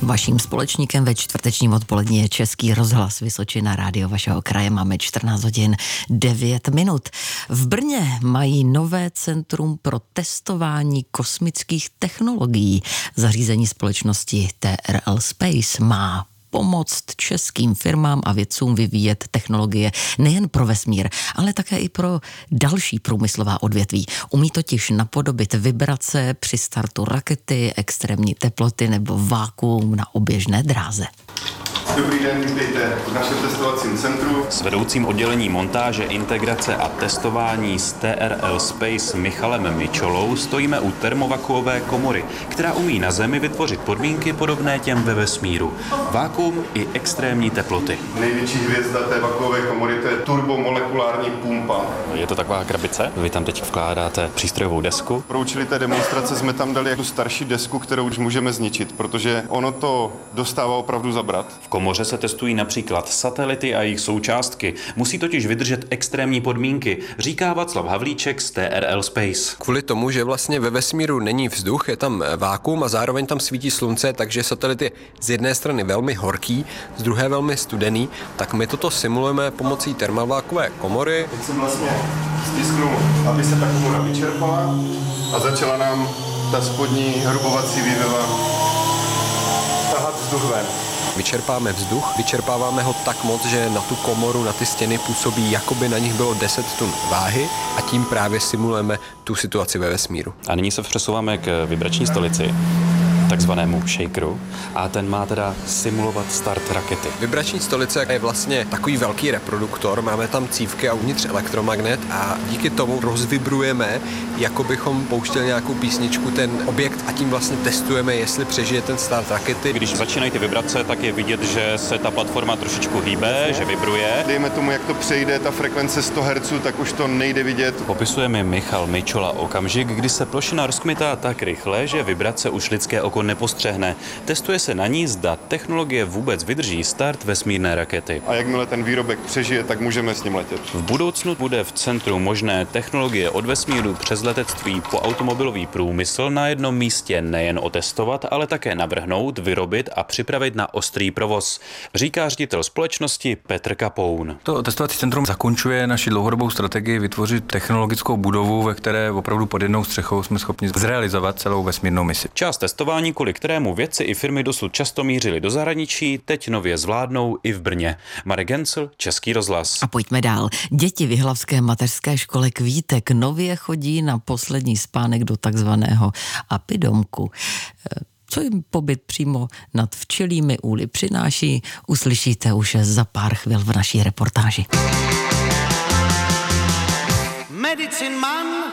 Vaším společníkem ve čtvrtečním odpolední je Český rozhlas Vysočina, rádio vašeho kraje. Máme 14 hodin 9 minut. V Brně mají nové centrum pro testování kosmických technologií. Zařízení společnosti TRL Space má pomoct českým firmám a vědcům vyvíjet technologie nejen pro vesmír, ale také i pro další průmyslová odvětví. Umí totiž napodobit vibrace při startu rakety, extrémní teploty nebo vákuum na oběžné dráze. Dobrý den, vítejte v našem testovacím centru. S vedoucím oddělení montáže, integrace a testování z TRL Space Michalem Mičolou stojíme u termovakuové komory, která umí na Zemi vytvořit podmínky podobné těm ve vesmíru. Vákuum i extrémní teploty. Největší hvězda té vakuové komory, to je turbomolekulární pumpa. Je to taková krabice? Vy tam teď vkládáte přístrojovou desku. Pro účely té demonstrace jsme tam dali tu starší desku, kterou už můžeme zničit, protože ono to dostává opravdu zabrat. V komoře se testují například satelity a jejich součástky. Musí totiž vydržet extrémní podmínky, říká Václav Havlíček z TRL Space. Kvůli tomu, že vlastně ve vesmíru není vzduch, je tam vákuum a zároveň tam svítí slunce, takže satelit je z jedné strany velmi horký, z druhé velmi studený, tak my toto simulujeme pomocí termovákuové komory. Teď jsem vlastně stisknul, aby se ta komora vyčerpala a začala nám ta spodní hrubovací vývěva tahat vzduch ven. Vyčerpáváme ho tak moc, že na tu komoru, na ty stěny působí, jako by na nich bylo 10 tun váhy a tím právě simulujeme tu situaci ve vesmíru. A nyní se přesouváme k vibrační stolici, takzvanému shakeru, a ten má teda simulovat start rakety. Vibrační stolice je vlastně takový velký reproduktor, máme tam cívky a uvnitř elektromagnet a díky tomu rozvibrujeme, jako bychom pouštěli nějakou písničku, ten objekt, a tím vlastně testujeme, jestli přežije ten start rakety. Když začínají ty vibrace, tak je vidět, že se ta platforma trošičku hýbe, že vibruje. Dejme tomu, jak to přejde ta frekvence 100 Hz, tak už to nejde vidět. Popisuje mi Michal Mičola okamžik, kdy se plošina rozkmitá tak rychle, že vibrace už lidské oko nepostřehne. Testuje se na ní, zda technologie vůbec vydrží start vesmírné rakety. A jakmile ten výrobek přežije, tak můžeme s ním letět. V budoucnu bude v centru možné technologie od vesmíru přes letectví po automobilový průmysl na jednom místě nejen otestovat, ale také navrhnout, vyrobit a připravit na ostrý provoz, říká ředitel společnosti Petr Kapoun. To testovací centrum zakončuje naši dlouhodobou strategii vytvořit technologickou budovu, ve které opravdu pod jednou střechou jsme schopni zrealizovat celou vesmírnou misi. Část testování, kvůli kterému vědci i firmy dosud často mířili do zahraničí, teď nově zvládnou i v Brně. Marek Gencl, Český rozhlas. A pojďme dál. Děti v Jihlavské mateřské škole Kvítek nově chodí na poslední spánek do takzvaného apidomku. Co jim pobyt přímo nad včelími úly přináší, uslyšíte už za pár chvil v naší reportáži. Medicine Man